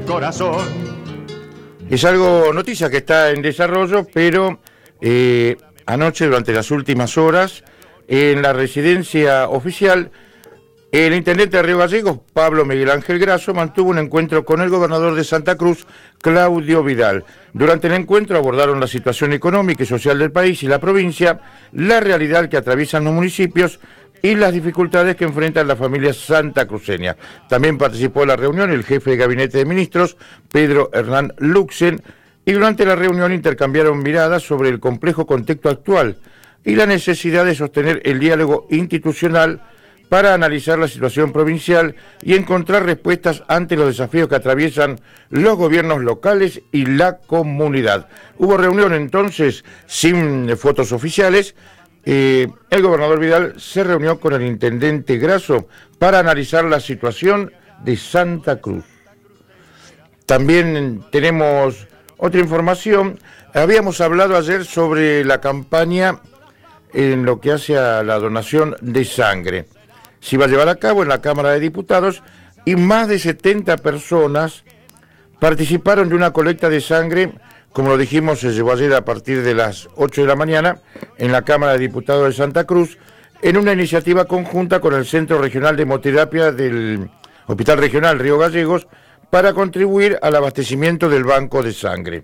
corazón. Es algo, noticia que está en desarrollo, pero anoche, durante las últimas horas, en la residencia oficial, el intendente de Río Gallegos, Pablo Miguel Ángel Grasso, mantuvo un encuentro con el gobernador de Santa Cruz, Claudio Vidal. Durante el encuentro abordaron la situación económica y social del país y la provincia, la realidad que atraviesan los municipios y las dificultades que enfrentan las familias santacruceñas. También participó en la reunión el jefe de Gabinete de Ministros, Pedro Hernán Luxen, y durante la reunión intercambiaron miradas sobre el complejo contexto actual y la necesidad de sostener el diálogo institucional para analizar la situación provincial y encontrar respuestas ante los desafíos que atraviesan los gobiernos locales y la comunidad. Hubo reunión entonces sin fotos oficiales. El gobernador Vidal se reunió con el intendente Grasso para analizar la situación de Santa Cruz. También tenemos otra información. Habíamos hablado ayer sobre la campaña en lo que hace a la donación de sangre. Se iba a llevar a cabo en la Cámara de Diputados y más de 70 personas participaron de una colecta de sangre. Como lo dijimos, se llevó ayer a partir de las 8 de la mañana en la Cámara de Diputados de Santa Cruz, en una iniciativa conjunta con el Centro Regional de Hemoterapia del Hospital Regional Río Gallegos para contribuir al abastecimiento del banco de sangre.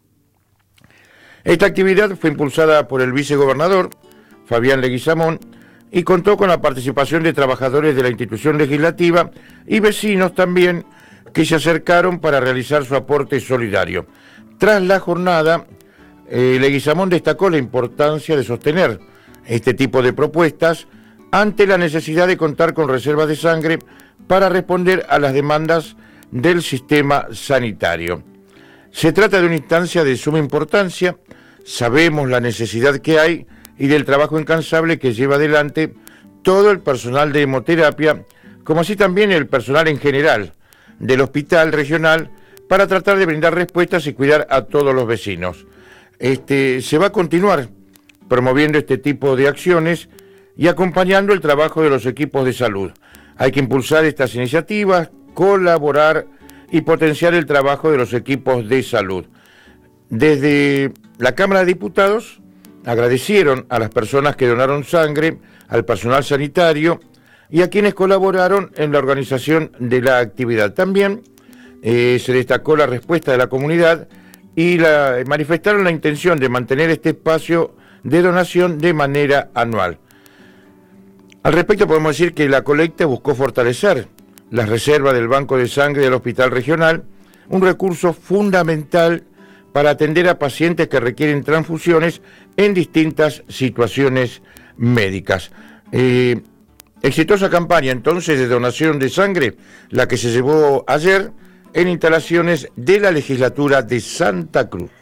Esta actividad fue impulsada por el vicegobernador, Fabián Leguizamón, y contó con la participación de trabajadores de la institución legislativa y vecinos también que se acercaron para realizar su aporte solidario. Tras la jornada, Leguizamón destacó la importancia de sostener este tipo de propuestas ante la necesidad de contar con reservas de sangre para responder a las demandas del sistema sanitario. Se trata de una instancia de suma importancia, sabemos la necesidad que hay y del trabajo incansable que lleva adelante todo el personal de hemoterapia, como así también el personal en general del hospital regional, para tratar de brindar respuestas y cuidar a todos los vecinos. Se va a continuar promoviendo este tipo de acciones y acompañando el trabajo de los equipos de salud. Hay que impulsar estas iniciativas, colaborar y potenciar el trabajo de los equipos de salud. Desde la Cámara de Diputados agradecieron a las personas que donaron sangre, al personal sanitario y a quienes colaboraron en la organización de la actividad. También se destacó la respuesta de la comunidad y manifestaron la intención de mantener este espacio de donación de manera anual. Al respecto podemos decir que la colecta buscó fortalecer las reservas del banco de sangre del Hospital Regional, un recurso fundamental para atender a pacientes que requieren transfusiones en distintas situaciones médicas. Exitosa campaña entonces de donación de sangre, la que se llevó ayer en instalaciones de la legislatura de Santa Cruz.